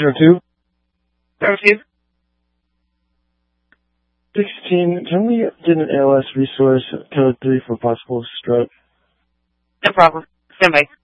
02? 02. 16, can we get an ALS resource code 3 for possible stroke? No problem. Stand by.